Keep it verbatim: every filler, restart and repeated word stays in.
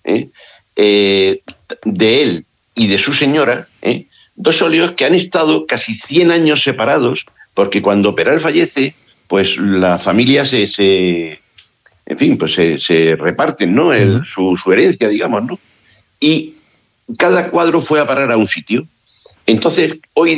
¿eh? Eh, de él y de su señora, ¿eh? Dos óleos que han estado casi cien años separados, porque cuando Peral fallece, pues la familia se, se en fin, pues se, se reparten, ¿no? El, Uh-huh. su, su herencia, digamos, ¿no? Y cada cuadro fue a parar a un sitio. Entonces, hoy